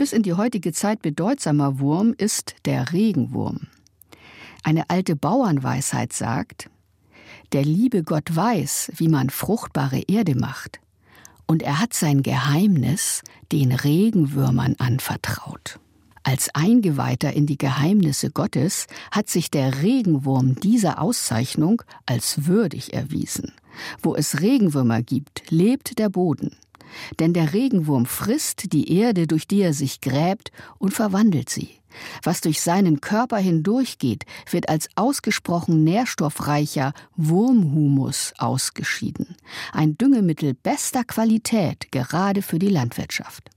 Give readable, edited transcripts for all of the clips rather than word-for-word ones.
bis in die heutige Zeit bedeutsamer Wurm ist der Regenwurm. Eine alte Bauernweisheit sagt: Der liebe Gott weiß, wie man fruchtbare Erde macht. Und er hat sein Geheimnis den Regenwürmern anvertraut. Als Eingeweihter in die Geheimnisse Gottes hat sich der Regenwurm dieser Auszeichnung als würdig erwiesen. Wo es Regenwürmer gibt, lebt der Boden. Denn der Regenwurm frisst die Erde, durch die er sich gräbt, und verwandelt sie. Was durch seinen Körper hindurchgeht, wird als ausgesprochen nährstoffreicher Wurmhumus ausgeschieden. Ein Düngemittel bester Qualität, gerade für die Landwirtschaft.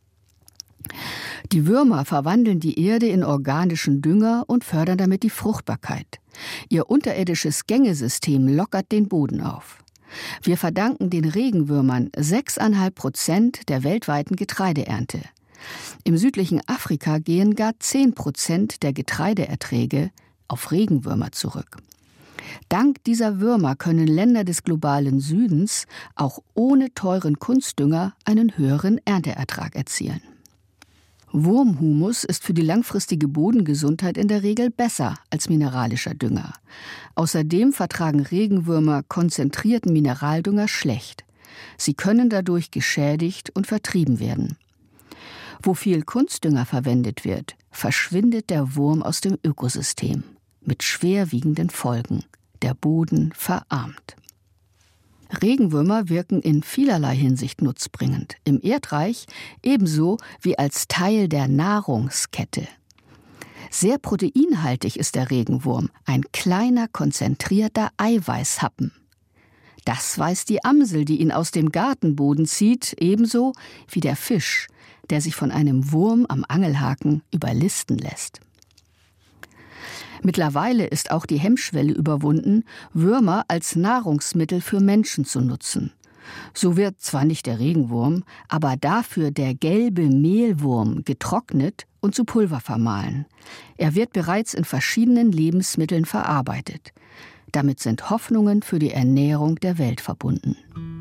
Die Würmer verwandeln die Erde in organischen Dünger und fördern damit die Fruchtbarkeit. Ihr unterirdisches Gängesystem lockert den Boden auf. Wir verdanken den Regenwürmern 6,5% der weltweiten Getreideernte. Im südlichen Afrika gehen gar 10% der Getreideerträge auf Regenwürmer zurück. Dank dieser Würmer können Länder des globalen Südens auch ohne teuren Kunstdünger einen höheren Ernteertrag erzielen. Wurmhumus ist für die langfristige Bodengesundheit in der Regel besser als mineralischer Dünger. Außerdem vertragen Regenwürmer konzentrierten Mineraldünger schlecht. Sie können dadurch geschädigt und vertrieben werden. Wo viel Kunstdünger verwendet wird, verschwindet der Wurm aus dem Ökosystem mit schwerwiegenden Folgen. Der Boden verarmt. Regenwürmer wirken in vielerlei Hinsicht nutzbringend, im Erdreich ebenso wie als Teil der Nahrungskette. Sehr proteinhaltig ist der Regenwurm, ein kleiner, konzentrierter Eiweißhappen. Das weiß die Amsel, die ihn aus dem Gartenboden zieht, ebenso wie der Fisch, der sich von einem Wurm am Angelhaken überlisten lässt. Mittlerweile ist auch die Hemmschwelle überwunden, Würmer als Nahrungsmittel für Menschen zu nutzen. So wird zwar nicht der Regenwurm, aber dafür der gelbe Mehlwurm getrocknet und zu Pulver vermahlen. Er wird bereits in verschiedenen Lebensmitteln verarbeitet. Damit sind Hoffnungen für die Ernährung der Welt verbunden.